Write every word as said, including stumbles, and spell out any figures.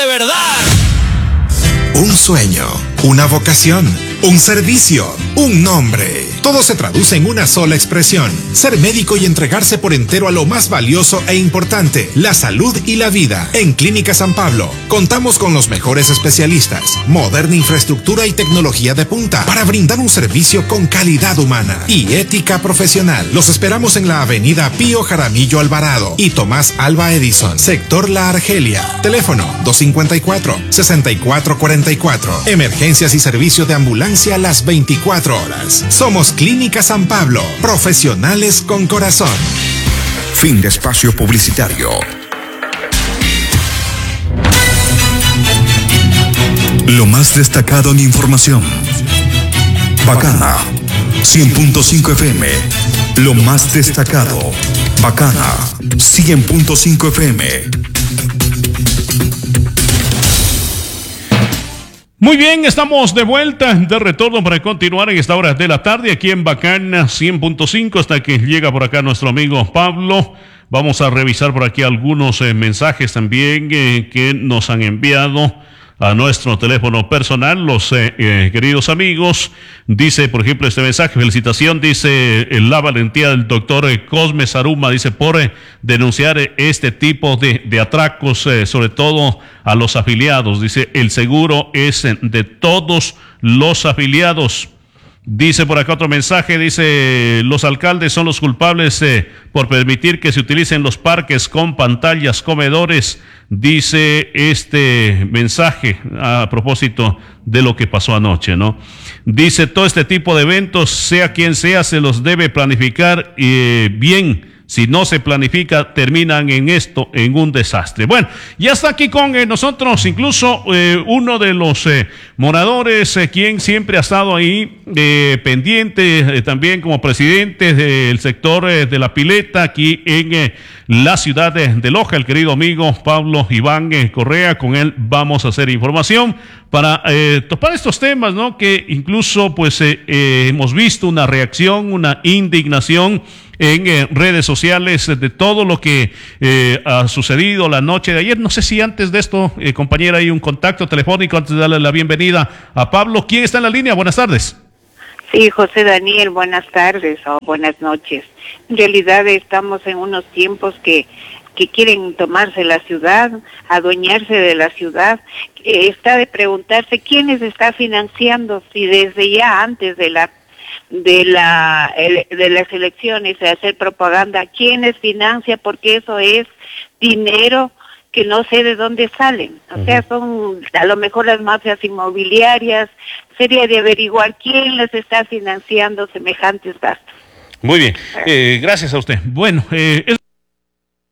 de verdad. Un sueño, una vocación, un servicio, un nombre. Todo se traduce en una sola expresión: ser médico y entregarse por entero a lo más valioso e importante, la salud y la vida. En Clínica San Pablo contamos con los mejores especialistas, moderna infraestructura y tecnología de punta para brindar un servicio con calidad humana y ética profesional. Los esperamos en la avenida Pío Jaramillo Alvarado y Tomás Alba Edison, sector La Argelia. Teléfono dos cinco cuatro, seis cuatro cuatro cuatro. Emergencias y servicio de ambulancia las veinticuatro horas. Somos Clínica San Pablo, profesionales con corazón. Fin de espacio publicitario. Lo más destacado en información. Bacana, cien punto cinco F M. Lo más destacado. Bacana, cien punto cinco F M. Muy bien, estamos de vuelta, de retorno para continuar en esta hora de la tarde aquí en Bacana cien punto cinco, hasta que llega por acá nuestro amigo Pablo. Vamos a revisar por aquí algunos eh, mensajes también eh, que nos han enviado a nuestro teléfono personal, los eh, eh, queridos amigos. Dice, por ejemplo, este mensaje: felicitación, dice, eh, la valentía del doctor eh, Cosme Saruma, dice, por eh, denunciar eh, este tipo de, de atracos, eh, sobre todo a los afiliados. Dice, el seguro es eh, de todos los afiliados. Dice por acá otro mensaje, dice, los alcaldes son los culpables eh, por permitir que se utilicen los parques con pantallas, comedores. Dice este mensaje a propósito de lo que pasó anoche, ¿no? Dice, todo este tipo de eventos, sea quien sea, se los debe planificar eh, bien. Si no se planifica, terminan en esto, en un desastre. Bueno, ya está aquí con eh, nosotros incluso eh, uno de los eh, moradores, eh, quien siempre ha estado ahí eh, pendiente, eh, también como presidente del sector eh, de La Pileta, aquí en eh, la ciudad de, de Loja, el querido amigo Pablo Iván eh, Correa. Con él vamos a hacer información para eh, topar estos temas, ¿no? Que incluso pues eh, eh, hemos visto una reacción, una indignación en eh, redes sociales de todo lo que eh, ha sucedido la noche de ayer. No sé si antes de esto, eh, compañera, hay un contacto telefónico antes de darle la bienvenida a Pablo. ¿Quién está en la línea? Buenas tardes. Sí, José Daniel, buenas tardes o buenas noches. En realidad estamos en unos tiempos que que quieren tomarse la ciudad, adueñarse de la ciudad. Eh, está de preguntarse quiénes está financiando, si desde ya antes de la de la de las elecciones de hacer propaganda, quiénes financia, porque eso es dinero que no sé de dónde salen. O uh-huh. sea, son a lo mejor las mafias inmobiliarias. Sería de averiguar quién les está financiando semejantes gastos. Muy bien, eh, gracias a usted. Bueno, eh, es